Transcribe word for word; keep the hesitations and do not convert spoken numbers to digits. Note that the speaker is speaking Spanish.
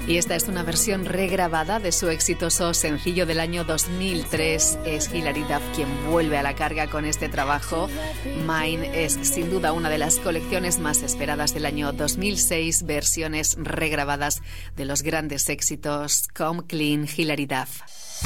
Y esta es una versión regrabada de su exitoso sencillo del año dos mil tres. Es Hilary Duff quien vuelve a la carga con este trabajo. Mine es sin duda una de las colecciones más esperadas del año dos mil seis, versiones regrabadas de los grandes éxitos Come Clean, Hilary Duff.